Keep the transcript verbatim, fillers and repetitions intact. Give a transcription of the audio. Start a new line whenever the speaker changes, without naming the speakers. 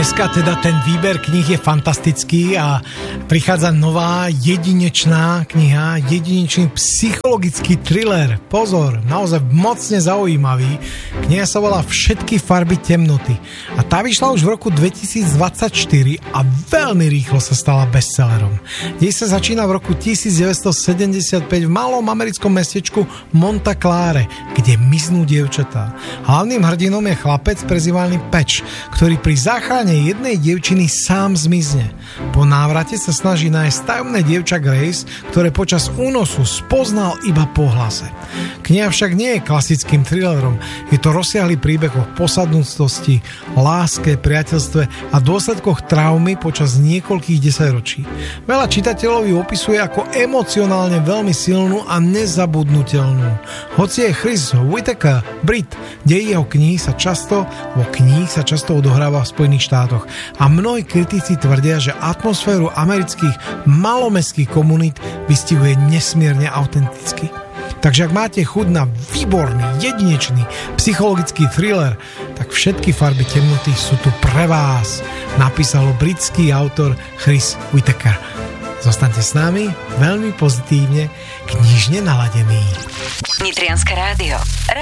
Dneska teda ten výber kníh je fantastický a prichádza nová jedinečná kniha, jedinečný psychologický thriller. Pozor, naozaj mocne zaujímavý. Kniha sa volá Všetky farby temnoty a tá vyšla už v roku dvetisícdvadsaťštyri a veľmi rýchlo sa stala bestsellerom. Dej sa začína v roku tisícdeväťstosedemdesiatpäť v malom americkom mestečku Monte Clare, kde miznú dievčatá. Hlavným hrdinom je chlapec prezývaný Patch, ktorý pri záchrane jednej dievčiny sám zmizne. Po návrate sa snaží nájsť tajomné dievča Grace, ktoré počas únosu spoznal iba po hlase. Kniha však nie je klasickým thrillerom, je to rozsiahly príbeh o posadnutosti, láske, priateľstve a dôsledkoch traumy počas niekoľkých desaťročí. Veľa čitateľov ju opisuje ako emocionálne veľmi silnú a nezabudnutelnú. Hoci je Chris Whittaker Brit, dej jeho kníh sa často, vo kníh sa často odohráva v Spojených štátoch a mnohí kritici tvrdia, že atmosféru amerických malomestských komunít vystihuje nesmierne autenticky. Takže ak máte chuť na výborný, jedinečný psychologický thriller, tak Všetky farby temnoty sú tu pre vás, napísal britský autor Chris Whittaker. Zostaňte s nami, veľmi pozitívne, knižne naladený.
Nitrianske rádio.